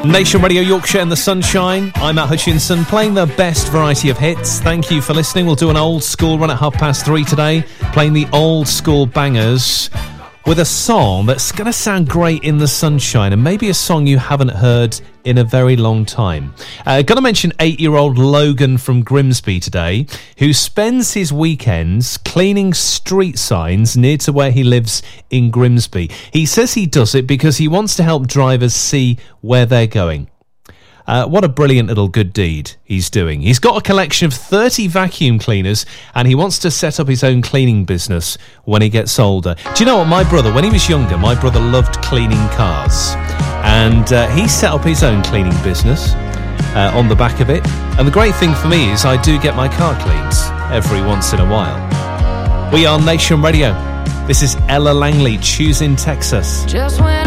Nation Radio Yorkshire and the Sunshine. I'm Matt Hutchinson, playing the best variety of hits. Thank you for listening. We'll do an old school run at 3:30 today, playing the old school bangers with a song that's going to sound great in the sunshine, and maybe a song you haven't heard in a very long time. Going to mention 8-year-old Logan from Grimsby today, who spends his weekends cleaning street signs near to where he lives in Grimsby. He says he does it because he wants to help drivers see where they're going. What a brilliant little good deed he's doing. He's got a collection of 30 vacuum cleaners, and he wants to set up his own cleaning business when he gets older. Do you know what? My brother, when he was younger, my brother loved cleaning cars. And he set up his own cleaning business on the back of it. And the great thing for me is I do get my car cleaned every once in a while. We are Nation Radio. This is Ella Langley, Choosing Texas. Just when